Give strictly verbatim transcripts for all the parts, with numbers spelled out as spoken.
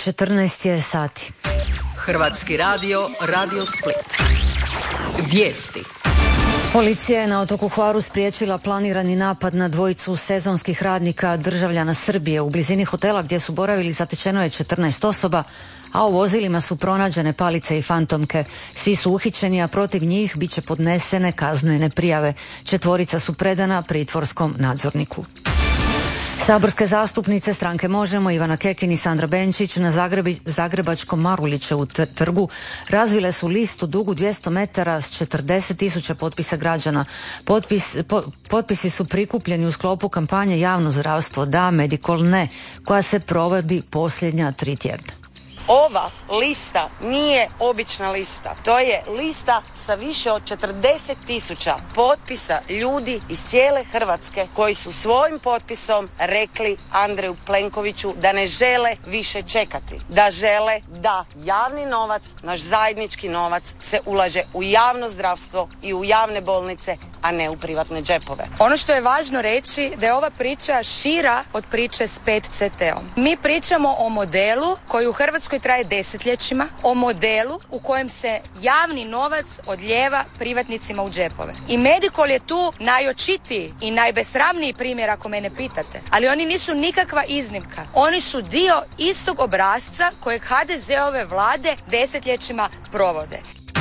četrnaest je sati. Hrvatski radio, Radio Split. Vijesti. Policija je na otoku Hvaru spriječila planirani napad na dvojicu sezonskih radnika državljana Srbije. U blizini hotela gdje su boravili zatečeno je četrnaest osoba, a u vozilima su pronađene palice i fantomke. Svi su uhićeni, a protiv njih bit će podnesene kaznene prijave. Četvorica su predana pritvorskom nadzorniku. Saborske zastupnice stranke Možemo, Ivana Kekin i Sandra Benčić na Zagrebi, Zagrebačkom Marulićevu trgu razvile su listu dugu dvjesto metara s četrdeset tisuća potpisa građana. Potpis, po, potpisi su prikupljeni u sklopu kampanje Javno zdravstvo da, Medikol ne, koja se provodi posljednja tri tjedna. Ova lista nije obična lista. To je lista sa više od četrdeset tisuća potpisa ljudi iz cijele Hrvatske koji su svojim potpisom rekli Andreju Plenkoviću da ne žele više čekati. Da žele da javni novac, naš zajednički novac, se ulaže u javno zdravstvo i u javne bolnice, a ne u privatne džepove. Ono što je važno reći da je ova priča šira od priče s pet C T-om. Mi pričamo o modelu koji u Hrvatskoj traje desetljećima, o modelu u kojem se javni novac odlijeva privatnicima u džepove. I Medikol je tu najočitiji i najbesramniji primjer ako mene pitate. Ali oni nisu nikakva iznimka. Oni su dio istog obrasca kojeg ha de ze-ove vlade desetljećima provode.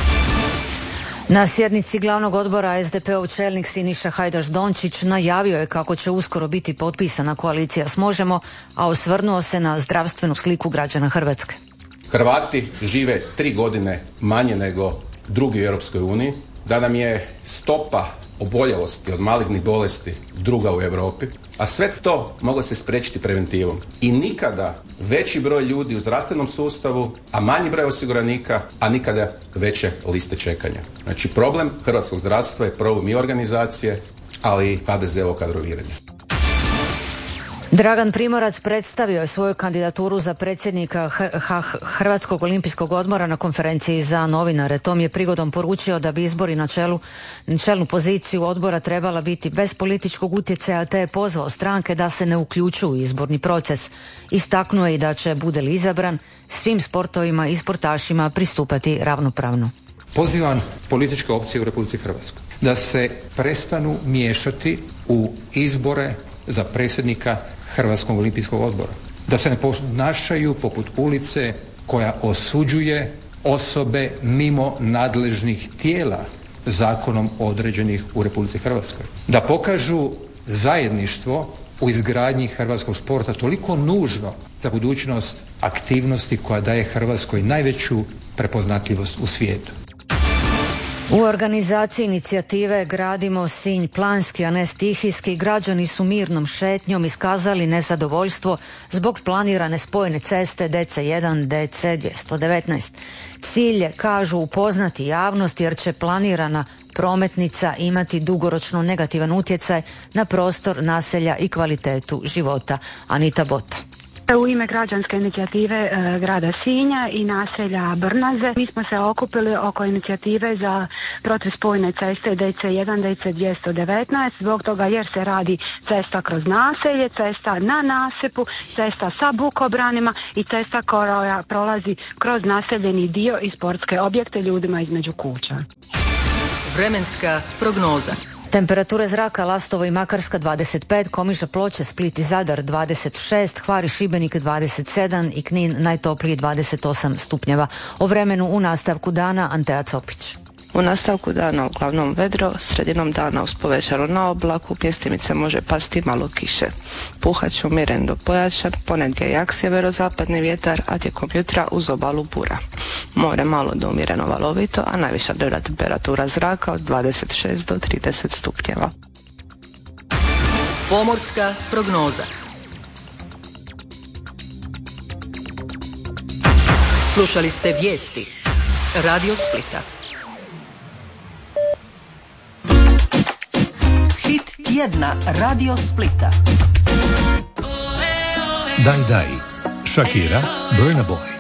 Na sjednici glavnog odbora es de pe-ov čelnik Siniša Hajdaš Dončić najavio je kako će uskoro biti potpisana koalicija s Možemo, a osvrnuo se na zdravstvenu sliku građana Hrvatske. Hrvati žive tri godine manje nego drugi u Europskoj uniji, da nam je stopa oboljelosti od malignih bolesti druga u Europi, a sve to moglo se spriječiti preventivom. I nikada veći broj ljudi u zdravstvenom sustavu, a manji broj osiguranika, a nikada veće liste čekanja. Znači problem hrvatskog zdravstva je problem i organizacije, ali i ha de ze-ovo kadroviranje. Dragan Primorac predstavio je svoju kandidaturu za predsjednika Hrvatskog olimpijskog odbora na konferenciji za novinare. Tom je prigodom poručio da bi izbori na čelu, čelnu poziciju odbora trebala biti bez političkog utjecaja, te je pozvao stranke da se ne uključuju u izborni proces. Istaknuo je i da će, bude li izabran, svim sportovima i sportašima pristupati ravnopravno. Pozivam političke opcije u Republici Hrvatskoj da se prestanu miješati u izbore za predsjednika Hrvatskog olimpijskog odbora. Da se ne ponašaju poput ulice koja osuđuje osobe mimo nadležnih tijela zakonom određenih u Republici Hrvatskoj. Da pokažu zajedništvo u izgradnji hrvatskog sporta toliko nužno za budućnost aktivnosti koja daje Hrvatskoj najveću prepoznatljivost u svijetu. U organizaciji inicijative Gradimo Sinj planski, a ne stihijski, građani su mirnom šetnjom iskazali nezadovoljstvo zbog planirane spojene ceste de ce jedan de ce dvjesto devetnaest. Cilj je, kažu, upoznati javnost jer će planirana prometnica imati dugoročno negativan utjecaj na prostor naselja i kvalitetu života. Anita Bota. U ime građanske inicijative e, grada Sinja i naselja Brnaze mi smo se okupili oko inicijative za protiv spojne ceste de ce jedan de ce dvjesto devetnaest zbog toga jer se radi cesta kroz naselje, cesta na nasipu, cesta sa bukobranima i cesta koja prolazi kroz naseljeni dio i sportske objekte ljudima između kuća. Vremenska prognoza. Temperature zraka Lastovo i Makarska dvadeset pet, Komiža, Ploče, Split i Zadar dvadeset šest, Hvar i Šibenik dvadeset sedam i Knin najtopliji dvadeset osam stupnjeva. O vremenu u nastavku dana Antea Copić. U nastavku dana uglavnom vedro, sredinom dana uz povećanu na oblaku, mjestimice može pasti malo kiše. Puhać umjeren do pojačan, ponegdje jak sjeverozapadni vjetar, a tijekom jutra uz obalu bura. More malo do umjereno valovito, a najviša dnevna temperatura zraka od dvadeset šest do trideset stupnjeva. Pomorska prognoza. Slušali ste vijesti Radio Splita. Hit tjedna Radio Splita. Daj, daj. Shakira, Burna Boy.